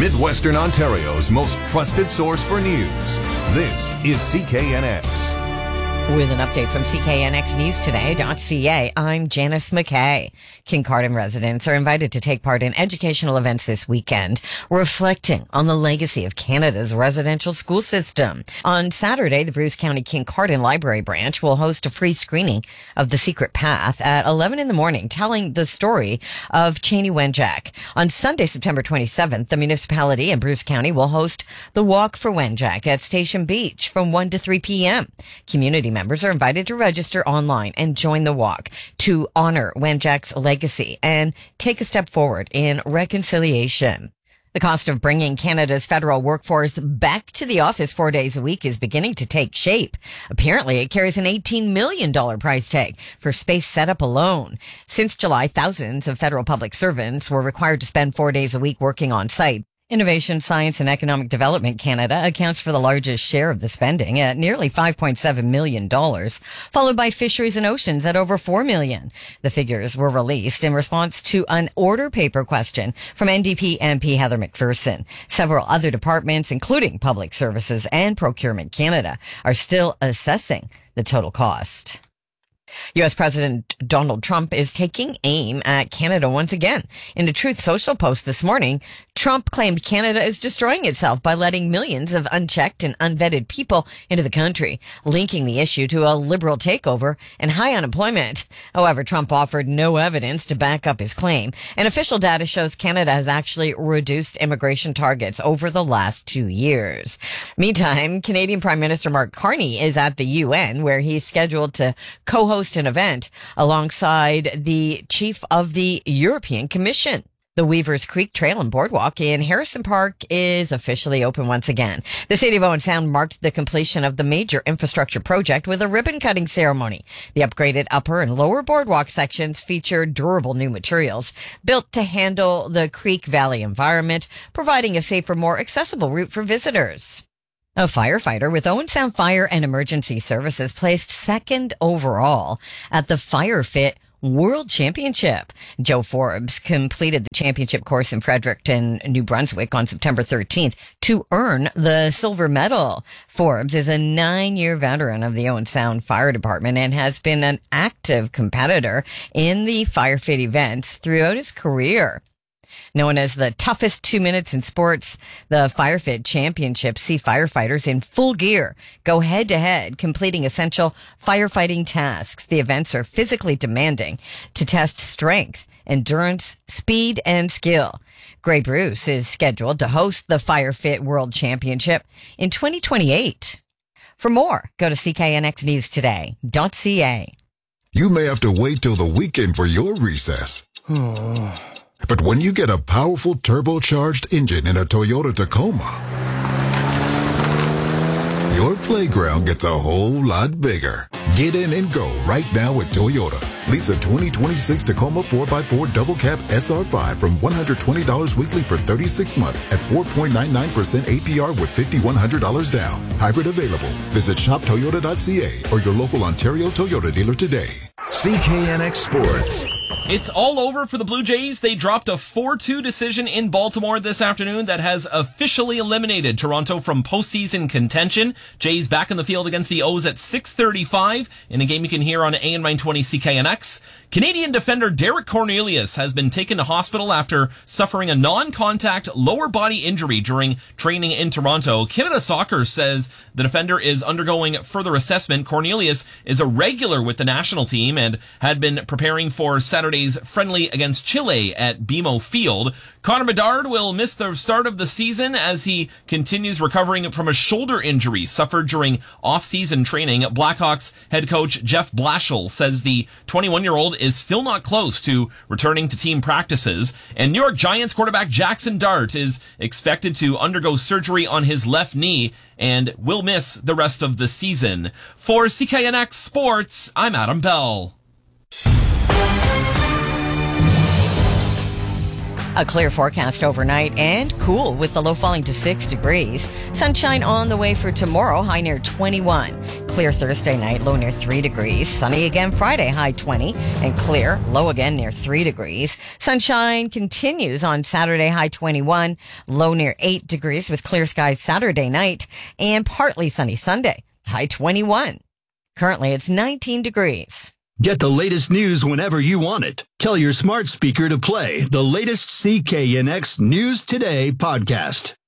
Midwestern Ontario's most trusted source for news. This is CKNX. With an update from CKNX News Today.ca, I'm Janice McKay. Kincardine residents are invited to take part in educational events this weekend, reflecting on the legacy of Canada's residential school system. On Saturday, the Bruce County Kincardine Library Branch will host a free screening of The Secret Path at 11 in the morning, telling the story of Cheney Wenjack. On Sunday, September 27th, the municipality and Bruce County will host the Walk for Wenjack at Station Beach from 1 to 3 p.m. Community members are invited to register online and join the walk to honor Wenjack's legacy and take a step forward in reconciliation. The cost of bringing Canada's federal workforce back to the office 4 days a week is beginning to take shape. Apparently, it carries an $18 million price tag for space setup alone. Since July, thousands of federal public servants were required to spend 4 days a week working on site. Innovation, Science and Economic Development Canada accounts for the largest share of the spending at nearly $5.7 million, followed by Fisheries and Oceans at over $4 million. The figures were released in response to an order paper question from NDP MP Heather McPherson. Several other departments, including Public Services and Procurement Canada, are still assessing the total cost. U.S. President Donald Trump is taking aim at Canada once again. In a Truth Social post this morning, Trump claimed Canada is destroying itself by letting millions of unchecked and unvetted people into the country, linking the issue to a liberal takeover and high unemployment. However, Trump offered no evidence to back up his claim, and official data shows Canada has actually reduced immigration targets over the last 2 years. Meantime, Canadian Prime Minister Mark Carney is at the UN, where he's scheduled to co-host an event alongside the chief of the European Commission. The Weavers Creek Trail and Boardwalk in Harrison Park is officially open once again. The City of Owen Sound marked the completion of the major infrastructure project with a ribbon-cutting ceremony. The upgraded upper and lower boardwalk sections feature durable new materials built to handle the Creek Valley environment, providing a safer, more accessible route for visitors. A firefighter with Owen Sound Fire and Emergency Services placed second overall at the FireFit World Championship. Joe Forbes completed the championship course in Fredericton, New Brunswick on September 13th to earn the silver medal. Forbes is a 9-year veteran of the Owen Sound Fire Department and has been an active competitor in the FireFit events throughout his career. Known as the toughest 2 minutes in sports, the FireFit Championships see firefighters in full gear go head-to-head, completing essential firefighting tasks. The events are physically demanding to test strength, endurance, speed, and skill. Grey Bruce is scheduled to host the FireFit World Championship in 2028. For more, go to CKNXNewsToday.ca. You may have to wait till the weekend for your recess. But when you get a powerful turbocharged engine in a Toyota Tacoma, your playground gets a whole lot bigger. Get in and go right now with Toyota. Lease a 2026 Tacoma 4x4 Double Cab SR5 from $120 weekly for 36 months at 4.99% APR with $5,100 down. Hybrid available. Visit shoptoyota.ca or your local Ontario Toyota dealer today. CKNX Sports. It's all over for the Blue Jays. They dropped a 4-2 decision in Baltimore this afternoon that has officially eliminated Toronto from postseason contention. Jays back in the field against the O's at 6:35 in a game you can hear on AM 920 CKNX. Canadian defender Derek Cornelius has been taken to hospital after suffering a non-contact lower body injury during training in Toronto. Canada Soccer says the defender is undergoing further assessment. Cornelius is a regular with the national team and had been preparing for Saturday's friendly against Chile at BMO Field. Connor Bedard will miss the start of the season as he continues recovering from a shoulder injury suffered during off-season training. Blackhawks head coach Jeff Blashill says the 21-year-old is still not close to returning to team practices. And New York Giants quarterback Jackson Dart is expected to undergo surgery on his left knee and will miss the rest of the season. For CKNX Sports, I'm Adam Bell. A clear forecast overnight and cool with the low falling to 6 degrees. Sunshine on the way for tomorrow, high near 21. Clear Thursday night, low near 3 degrees. Sunny again Friday, high 20. And clear, low again near 3 degrees. Sunshine continues on Saturday, high 21. Low near 8 degrees with clear skies Saturday night. And partly sunny Sunday, high 21. Currently, it's 19 degrees. Get the latest news whenever you want it. Tell your smart speaker to play the latest CKNX News Today podcast.